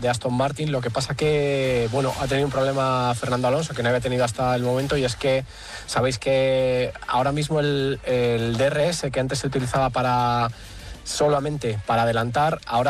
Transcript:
de Aston Martin. Lo que pasa que, bueno, ha tenido un problema Fernando Alonso que no había tenido hasta el momento, y es que sabéis que ahora mismo el DRS, que antes se utilizaba solamente para adelantar, ahora